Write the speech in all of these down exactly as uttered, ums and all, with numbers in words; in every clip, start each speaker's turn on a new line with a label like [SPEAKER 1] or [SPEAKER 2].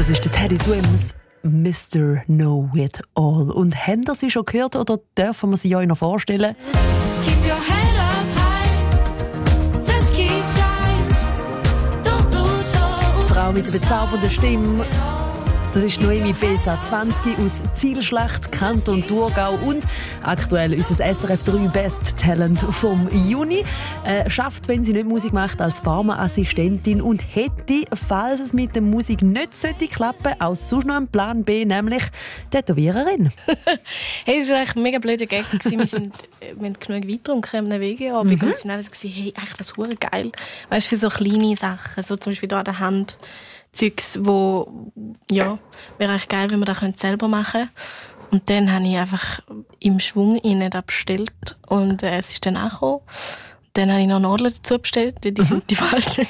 [SPEAKER 1] Das ist der Teddy Swims, Mister Know It All. Und haben Sie sie schon gehört oder dürfen wir sie euch noch vorstellen?
[SPEAKER 2] Keep your head up high. Just keep trying. Don't lose hope.
[SPEAKER 1] Die Frau mit der bezaubernden Stimme. Das ist Noemi Besa, zwanzig, aus Zielschlacht, Kanton Thurgau und aktuell unser S R F drei Best Talent vom Juni. Äh, schafft, wenn sie nicht Musik macht, als Pharmaassistentin und hätte, falls es mit der Musik nicht sollte klappen, auch sonst noch einen Plan B, nämlich Tätowiererin.
[SPEAKER 3] Hey, es war eigentlich ein mega blöder Gag. Wir, sind, wir haben genug Wein getrunken am W G-Abend
[SPEAKER 1] Mhm.
[SPEAKER 3] und sind alles gesagt, hey, eigentlich was hure geil. Weißt du, für so kleine Sachen, so zum Beispiel da an der Hand. Zeugs, wo, ja, wäre eigentlich geil, wenn wir das selber machen können. Und dann habe ich einfach im Schwung innen das bestellt und äh, es ist dann angekommen. Dann habe ich noch Nadeln dazu bestellt, weil die
[SPEAKER 1] Mhm.
[SPEAKER 3] sind die falschen.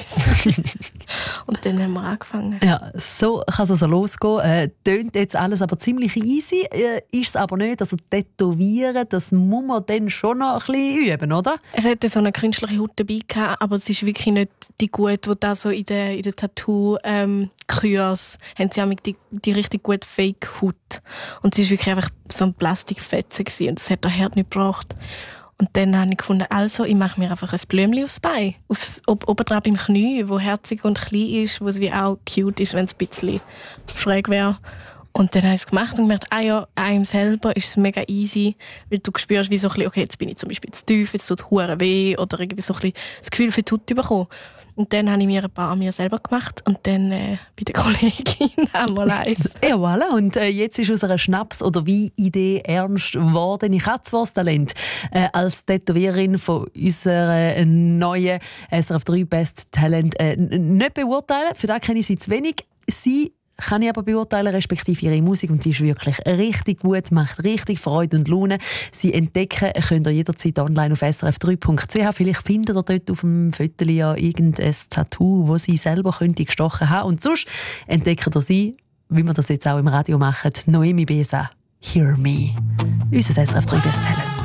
[SPEAKER 3] Und dann haben wir angefangen.
[SPEAKER 1] Ja, so kann es also losgehen. Äh, tönt jetzt alles aber ziemlich easy. Äh, ist es aber nicht. Also Tätowieren, das muss man dann schon noch ein bisschen üben, oder?
[SPEAKER 3] Es hatte so eine künstliche Haut dabei gehabt, aber es ist wirklich nicht die gute, die da so in den, in den Tattoo-Kurs haben sie auch mit die, die richtig gute Fake-Haut. Und sie war wirklich einfach so ein Plastikfetzen gewesen und das hat der Herd nicht gebraucht. Und dann habe ich gefunden, also, ich mache mir einfach ein Blümchen aufs Bein. Aufs, ob, oben dran beim Knie, wo herzig und klein ist, wo es wie auch cute ist, wenn es ein bisschen schräg wäre. Und dann habe ich es gemacht und gemerkt, ah ja, einem selber ist es mega easy, weil du spürst, wie so ein bisschen, okay, jetzt bin ich zum Beispiel zu tief, jetzt tut es hure weh oder irgendwie so ein bisschen das Gefühl für die Haut bekommen. Und dann habe ich mir ein paar an mir selber gemacht und dann äh, bei der Kollegin einmal eins.
[SPEAKER 1] Ja, voilà. Und äh, jetzt ist unsere Schnaps- oder Wein-Idee ernst geworden. Ich habe zwar das Talent äh, als Tätowiererin von unserer neuen S R F drei Best Talent äh, n- nicht beurteilen. Für das kenne ich sie zu wenig. Sie kann ich aber beurteilen, respektive ihre Musik. Und die ist wirklich richtig gut, macht richtig Freude und Laune. Sie entdecken könnt ihr jederzeit online auf s r f drei punkt c h. Vielleicht findet ihr dort auf dem Foto ja irgendein Tattoo, das sie selber könnte gestochen haben. Und sonst entdeckt ihr sie, wie wir das jetzt auch im Radio machen, Noemi Besa, Hear Me. Unser S R F drei Best Talent.